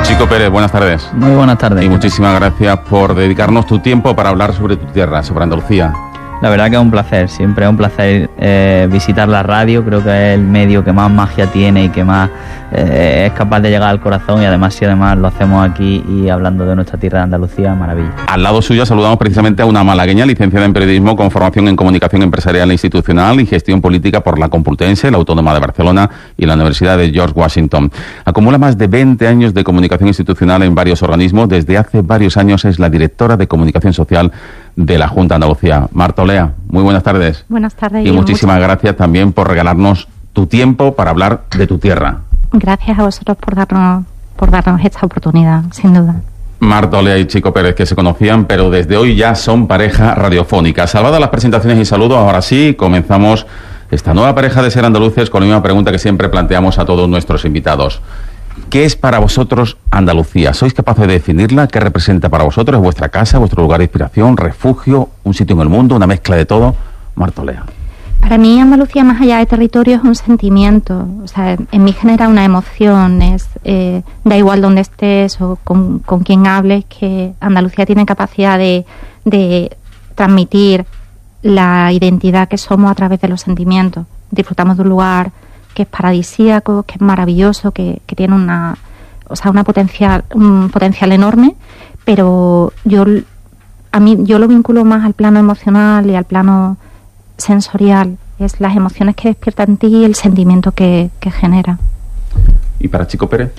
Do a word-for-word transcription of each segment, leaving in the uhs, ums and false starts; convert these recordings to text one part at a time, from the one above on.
Chico Pérez, buenas tardes. Muy buenas tardes. Y muchísimas gracias por dedicarnos tu tiempo para hablar sobre tu tierra, sobre Andalucía. La verdad que es un placer, siempre es un placer eh, visitar la radio, creo que es el medio que más magia tiene y que más eh, es capaz de llegar al corazón, y además si además lo hacemos aquí y hablando de nuestra tierra de Andalucía, maravilla. Al lado suyo saludamos precisamente a una malagueña licenciada en periodismo con formación en comunicación empresarial e institucional y gestión política por la Complutense, la Autónoma de Barcelona y la Universidad de George Washington. Acumula más de veinte años de comunicación institucional en varios organismos. Desde hace varios años es la directora de comunicación social de la Junta de Andalucía. Marta Olea, muy buenas tardes. Buenas tardes. Y muchísimas muchas... gracias también por regalarnos tu tiempo para hablar de tu tierra. Gracias a vosotros por darnos, por darnos esta oportunidad, sin duda. Marta Olea y Chico Pérez, que se conocían, pero desde hoy ya son pareja radiofónica. Salvadas las presentaciones y saludos, ahora sí, comenzamos esta nueva pareja de Ser Andaluces con la misma pregunta que siempre planteamos a todos nuestros invitados. ¿Qué es para vosotros Andalucía? ¿Sois capaces de definirla? ¿Qué representa para vosotros? ¿Es vuestra casa, vuestro lugar de inspiración, refugio, un sitio en el mundo, una mezcla de todo? Marta Olea. Para mí Andalucía, más allá de territorio, es un sentimiento. O sea, en mí genera una emoción. Es, eh, da igual donde estés o con, con quién hables, que Andalucía tiene capacidad de, de transmitir la identidad que somos a través de los sentimientos. Disfrutamos de un lugar que es paradisíaco, que es maravilloso, que, que tiene una, o sea, una potencial, un potencial enorme, pero yo a mí yo lo vinculo más al plano emocional y al plano sensorial. Es las emociones que despierta en ti y el sentimiento que, que genera. ¿Y para Chico Pérez?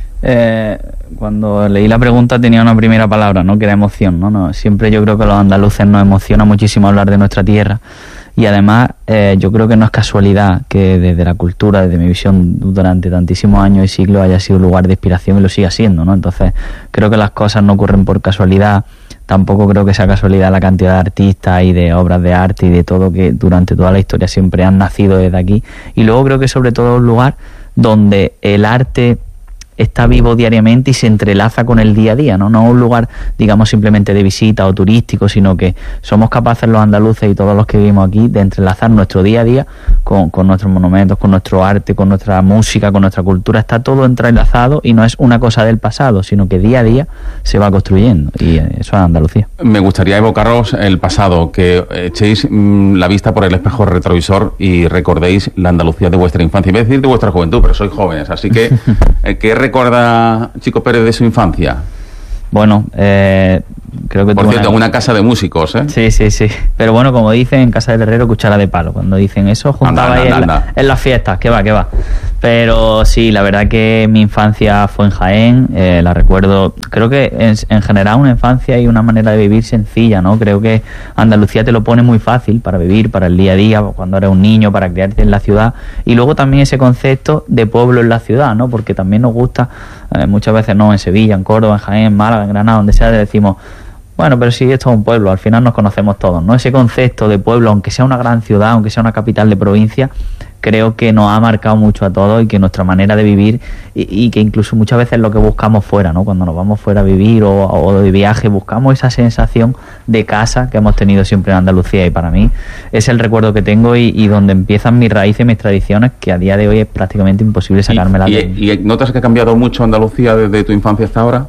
Eh, cuando leí la pregunta tenía una primera palabra, ¿no? Que era emoción, ¿no? No, siempre yo creo que a los andaluces nos emociona muchísimo hablar de nuestra tierra. Y además eh, yo creo que no es casualidad que desde la cultura, desde mi visión durante tantísimos años y siglos, haya sido un lugar de inspiración y lo siga siendo, ¿no? Entonces creo que las cosas no ocurren por casualidad. Tampoco creo que sea casualidad la cantidad de artistas y de obras de arte y de todo que durante toda la historia siempre han nacido desde aquí. Y luego creo que sobre todo es un lugar donde el arte está vivo diariamente y se entrelaza con el día a día, ¿no? No es un lugar, digamos, simplemente de visita o turístico, sino que somos capaces los andaluces y todos los que vivimos aquí de entrelazar nuestro día a día con, con nuestros monumentos, con nuestro arte, con nuestra música, con nuestra cultura. Está todo entrelazado y no es una cosa del pasado, sino que día a día se va construyendo, y eso es Andalucía. Me gustaría evocaros el pasado, que echéis mmm, la vista por el espejo retrovisor y recordéis la Andalucía de vuestra infancia. Y voy a decir de vuestra juventud, pero sois jóvenes, así que ¿qué recuerda Chico Pérez de su infancia? Bueno, eh, creo que... Por cierto, en una... una casa de músicos, ¿eh? Sí, sí, sí. Pero bueno, como dicen en casa del herrero, cuchara de palo. Cuando dicen eso, juntaba ahí en, la, en las fiestas. Que va, que va. Pero sí, la verdad que mi infancia fue en Jaén. Eh, la recuerdo, creo que en, en general una infancia y una manera de vivir sencilla, ¿no? Creo que Andalucía te lo pone muy fácil para vivir, para el día a día, cuando eres un niño, para criarte en la ciudad. Y luego también ese concepto de pueblo en la ciudad, ¿no? Porque también nos gusta, eh, muchas veces no, en Sevilla, en Córdoba, en Jaén, en Málaga, en Granada, donde sea, decimos, bueno, pero sí, esto es un pueblo, al final nos conocemos todos, ¿no? Ese concepto de pueblo, aunque sea una gran ciudad, aunque sea una capital de provincia, creo que nos ha marcado mucho a todos, y que nuestra manera de vivir, y, y que incluso muchas veces lo que buscamos fuera, ¿no? Cuando nos vamos fuera a vivir o, o de viaje, buscamos esa sensación de casa que hemos tenido siempre en Andalucía, y para mí es el recuerdo que tengo y, y donde empiezan mis raíces y mis tradiciones, que a día de hoy es prácticamente imposible sacármelas. ¿Y, y, ¿Y notas que ha cambiado mucho Andalucía desde tu infancia hasta ahora?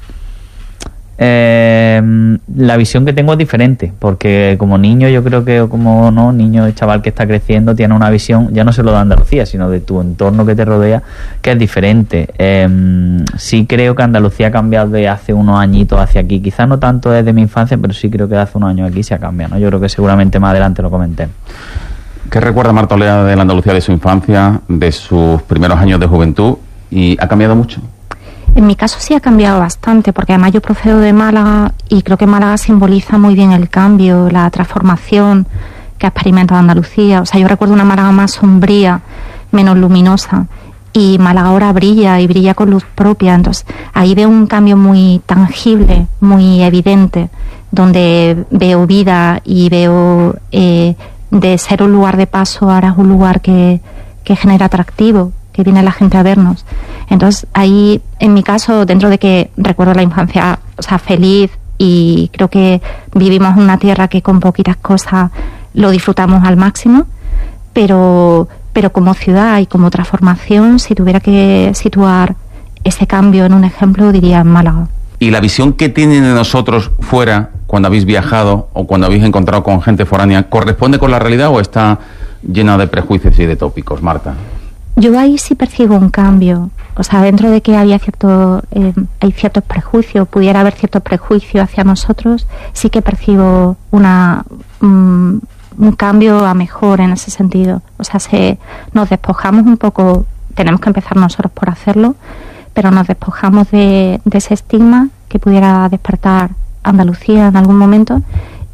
Eh, la visión que tengo es diferente, porque como niño, yo creo que como no niño, chaval que está creciendo, tiene una visión ya no solo de Andalucía, sino de tu entorno que te rodea, que es diferente. Eh, sí creo que Andalucía ha cambiado de hace unos añitos hacia aquí, quizás no tanto desde mi infancia, pero sí creo que de hace unos años aquí se ha cambiado, ¿no? Yo creo que seguramente más adelante lo comenté. ¿Qué recuerda Marta Olea de la Andalucía de su infancia, de sus primeros años de juventud? ¿Y ha cambiado mucho? En mi caso sí ha cambiado bastante, porque además yo procedo de Málaga y creo que Málaga simboliza muy bien el cambio, la transformación que ha experimentado Andalucía. O sea, yo recuerdo una Málaga más sombría, menos luminosa, y Málaga ahora brilla y brilla con luz propia. Entonces ahí veo un cambio muy tangible, muy evidente, donde veo vida y veo eh, de ser un lugar de paso ahora es un lugar que, que genera atractivo, que viene la gente a vernos. Entonces ahí, en mi caso, dentro de que recuerdo la infancia, o sea, feliz, y creo que vivimos en una tierra que con poquitas cosas lo disfrutamos al máximo, pero pero como ciudad y como transformación, si tuviera que situar ese cambio en un ejemplo diría en Málaga. ¿Y la visión que tienen de nosotros fuera, cuando habéis viajado o cuando habéis encontrado con gente foránea, corresponde con la realidad o está llena de prejuicios y de tópicos, Marta? Yo ahí sí percibo un cambio. O sea, dentro de que había cierto, eh, hay ciertos prejuicios, pudiera haber ciertos prejuicios hacia nosotros, sí que percibo una um, un cambio a mejor en ese sentido. O sea, se, nos despojamos un poco, tenemos que empezar nosotros por hacerlo, pero nos despojamos de, de ese estigma que pudiera despertar Andalucía en algún momento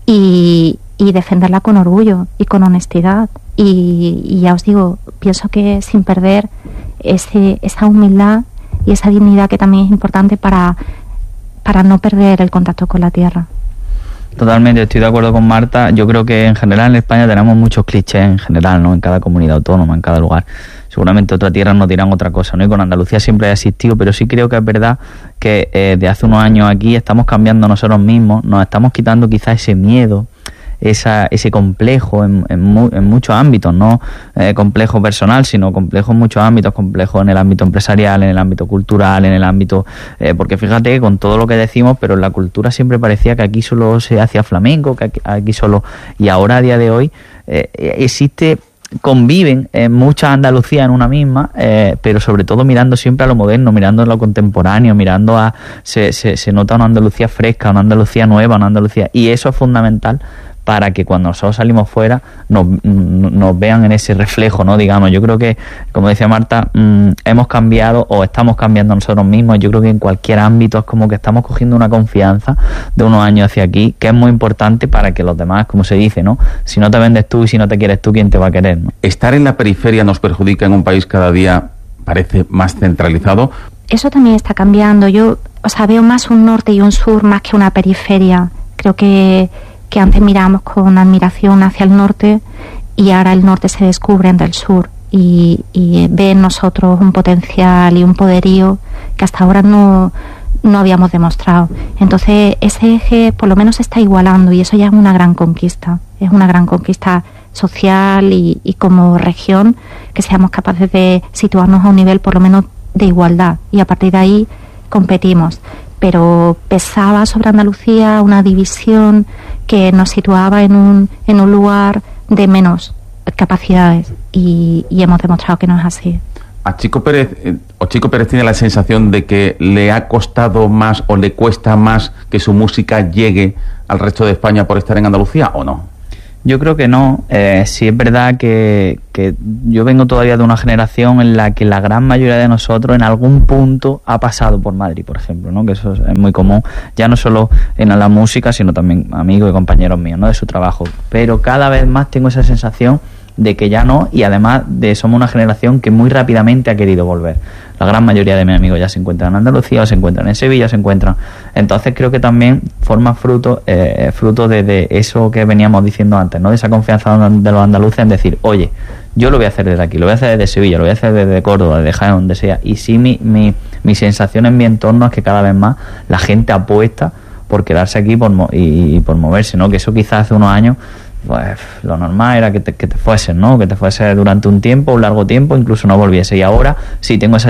y, y defenderla con orgullo y con honestidad. Y, y ya os digo, pienso que sin perder ese, esa humildad y esa dignidad que también es importante para, para no perder el contacto con la tierra. Totalmente, estoy de acuerdo con Marta. Yo creo que en general en España tenemos muchos clichés en general, ¿no? En cada comunidad autónoma, en cada lugar. Seguramente otras tierras nos dirán otra cosa, ¿no? Y con Andalucía siempre ha existido, pero sí creo que es verdad que eh, de hace unos años aquí estamos cambiando nosotros mismos, nos estamos quitando quizás ese miedo, esa, ese complejo en, en, mu, en muchos ámbitos, no eh, complejo personal, sino complejo en muchos ámbitos, complejo en el ámbito empresarial, en el ámbito cultural, en el ámbito... Eh, porque fíjate que con todo lo que decimos, pero en la cultura siempre parecía que aquí solo se hacía flamenco, que aquí, aquí solo... Y ahora, a día de hoy, eh, existe... conviven en mucha Andalucía en una misma, eh, pero sobre todo mirando siempre a lo moderno, mirando a lo contemporáneo, mirando a... Se, se, se nota una Andalucía fresca, una Andalucía nueva, una Andalucía... Y eso es fundamental para que cuando nosotros salimos fuera nos, nos vean en ese reflejo, ¿no? Digamos, yo creo que, como decía Marta, mmm, hemos cambiado o estamos cambiando nosotros mismos. Yo creo que en cualquier ámbito es como que estamos cogiendo una confianza de unos años hacia aquí, que es muy importante para que los demás, como se dice, ¿no? Si no te vendes tú y si no te quieres tú, ¿quién te va a querer, ¿no? ¿Estar en la periferia nos perjudica en un país cada día parece más centralizado? Eso también está cambiando. Yo, o sea, veo más un norte y un sur más que una periferia. Creo que que antes mirábamos con admiración hacia el norte y ahora el norte se descubre del sur y, y ve en nosotros un potencial y un poderío que hasta ahora no, no habíamos demostrado. Entonces ese eje por lo menos se está igualando y eso ya es una gran conquista, es una gran conquista social y, y como región que seamos capaces de situarnos a un nivel por lo menos de igualdad y a partir de ahí competimos. Pero pesaba sobre Andalucía una división que nos situaba en un, en un lugar de menos capacidades y, y hemos demostrado que no es así. ¿A Chico Pérez, o Chico Pérez tiene la sensación de que le ha costado más o le cuesta más que su música llegue al resto de España por estar en Andalucía o no? Yo creo que no. Eh, sí es verdad que, que yo vengo todavía de una generación en la que la gran mayoría de nosotros en algún punto ha pasado por Madrid, por ejemplo, ¿no? Que eso es muy común, ya no solo en la música, sino también amigos y compañeros míos, ¿no? De su trabajo. Pero cada vez más tengo esa sensación de que ya no, y además de somos una generación que muy rápidamente ha querido volver. La gran mayoría de mis amigos ya se encuentran en Andalucía, o se encuentran en Sevilla, o se encuentran... Entonces creo que también forma fruto eh, fruto de, de eso que veníamos diciendo antes, ¿no? De esa confianza de los andaluces en decir, oye, yo lo voy a hacer desde aquí, lo voy a hacer desde Sevilla, lo voy a hacer desde Córdoba, desde Jaén, donde sea. Y sí, mi, mi, mi sensación en mi entorno es que cada vez más la gente apuesta por quedarse aquí por mo- y, y por moverse, ¿no? Que eso quizás hace unos años... pues lo normal era que te, que te fueses, ¿no? Que te fuese durante un tiempo, un largo tiempo, incluso no volviese. Y ahora sí tengo esa